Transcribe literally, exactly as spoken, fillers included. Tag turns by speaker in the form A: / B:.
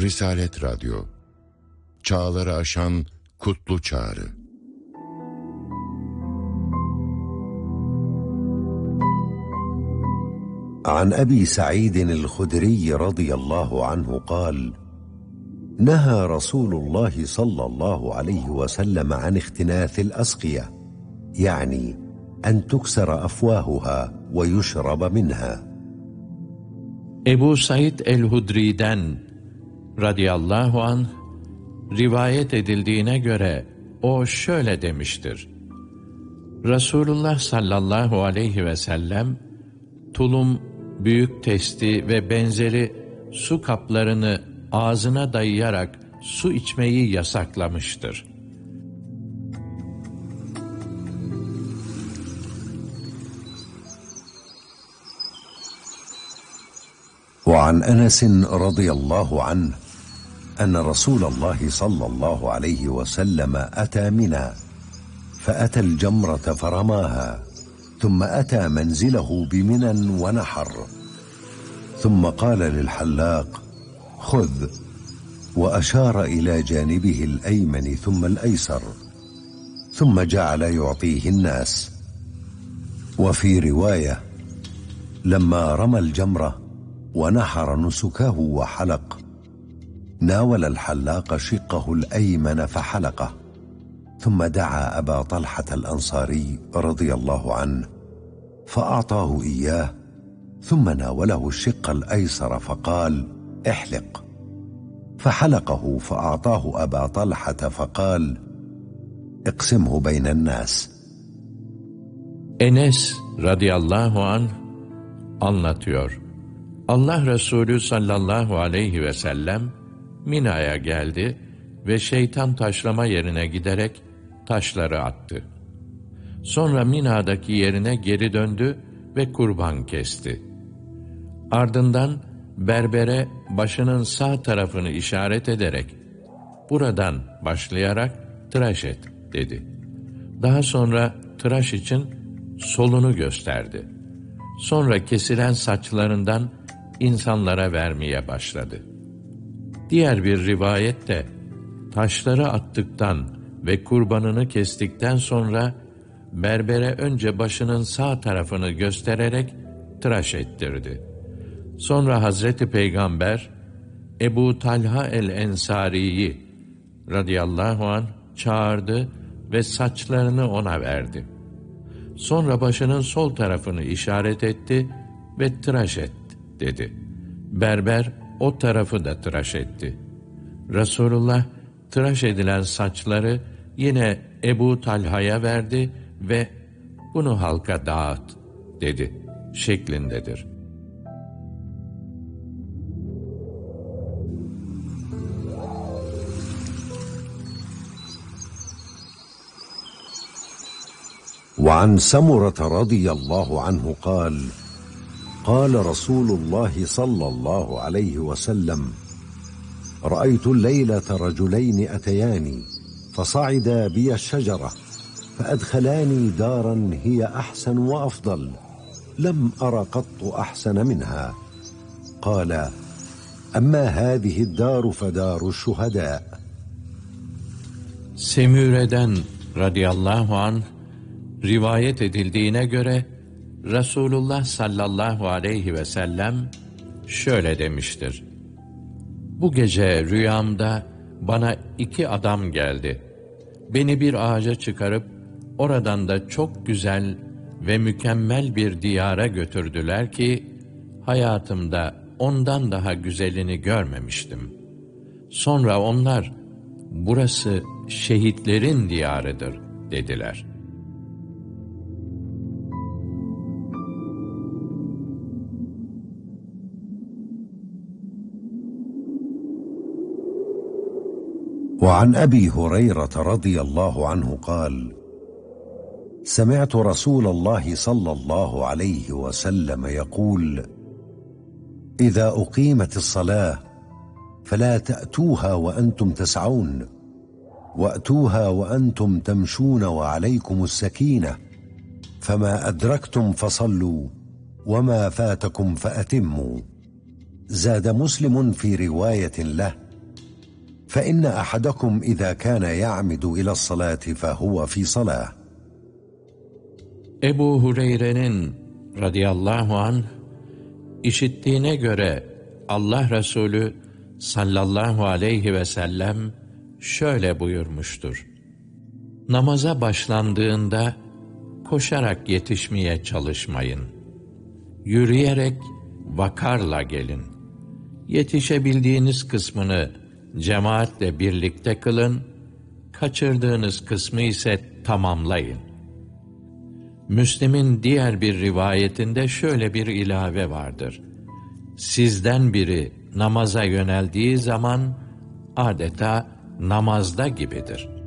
A: Risalet Radyo, çağları aşan kutlu çağrı.
B: عن أبي سعيد الخدري رضي الله عنه قال: نهى رسول الله صلى الله عليه وسلم عن اختناث الأسقية، يعني أن تكسر أفواهها ويشرب منها.
C: Ebu Said el-Hudri'den radıyallahu anh rivayet edildiğine göre o şöyle demiştir: Resulullah sallallahu aleyhi ve sellem tulum, büyük testi ve benzeri su kaplarını ağzına dayayarak su içmeyi yasaklamıştır.
B: وعن أنس رضي الله عنه أن رسول الله صلى الله عليه وسلم أتى منى فأتى الجمرة فرماها، ثم أتى منزله بمنى ونحر، ثم قال للحلاق: خذ، وأشار إلى جانبه الأيمن ثم الأيسر، ثم جعل يعطيه الناس. وفي رواية: لما رمى الجمرة ونحر نسكه وحلق، ناول الحلاق شقه الأيمن فحلقه، ثم دعا أبا طلحة الأنصاري رضي الله عنه فأعطاه إياه، ثم ناوله الشق الأيسر فقال: احلق، فحلقه فأعطاه أبا طلحة فقال: اقسمه بين الناس.
C: Enes radıyallahu anh anlatıyor: Allah Resulü sallallahu aleyhi ve sellem Mina'ya geldi ve şeytan taşlama yerine giderek taşları attı. Sonra Mina'daki yerine geri döndü ve kurban kesti. Ardından berbere başının sağ tarafını işaret ederek buradan başlayarak tıraş et dedi. Daha sonra tıraş için solunu gösterdi. Sonra kesilen saçlarından insanlara vermeye başladı. Diğer bir rivayette taşları attıktan ve kurbanını kestikten sonra berbere önce başının sağ tarafını göstererek tıraş ettirdi. Sonra Hazreti Peygamber Ebu Talha el-Ensari'yi radıyallahu anh çağırdı ve saçlarını ona verdi. Sonra başının sol tarafını işaret etti ve tıraş et dedi. Berber o tarafı da tıraş etti. Resulullah tıraş edilen saçları yine Ebu Talha'ya verdi ve bunu halka dağıt dedi şeklindedir.
B: وعن سمرة رضي الله عنه قال: قال رسول الله صلى الله عليه وسلم: رأيت الليلة رجلين أتياني فصعدا بي الشجرة فأدخلاني دارا هي أحسن وأفضل، لم أر قط أحسن منها. قال: أما هذه الدار فدار الشهداء.
C: Semüre'den radıyallahu anh rivayet edildiğine göre Resulullah sallallahu aleyhi ve sellem şöyle demiştir: Bu gece rüyamda bana iki adam geldi. Beni bir ağaca çıkarıp oradan da çok güzel ve mükemmel bir diyara götürdüler ki hayatımda ondan daha güzelini görmemiştim. Sonra onlar burası şehitlerin diyarıdır dediler.
B: وعن أبي هريرة رضي الله عنه قال: سمعت رسول الله صلى الله عليه وسلم يقول: إذا أقيمت الصلاة فلا تأتوها وأنتم تسعون، وأتوها وأنتم تمشون وعليكم السكينة، فما أدركتم فصلوا وما فاتكم فأتموا. زاد مسلم في رواية له: فإن أحدكم إذا كان يعمد إلى الصلاة فهو في صلاة.
C: Ebu Hureyre'nin radıyallahu anh işittiğine göre Allah Resulü sallallahu aleyhi ve sellem şöyle buyurmuştur: Namaza başlandığında koşarak yetişmeye çalışmayın. Yürüyerek vakarla gelin. Yetişebildiğiniz kısmını cemaatle birlikte kılın, kaçırdığınız kısmı ise tamamlayın. Müslim'in diğer bir rivayetinde şöyle bir ilave vardır: Sizden biri namaza yöneldiği zaman adeta namazda gibidir.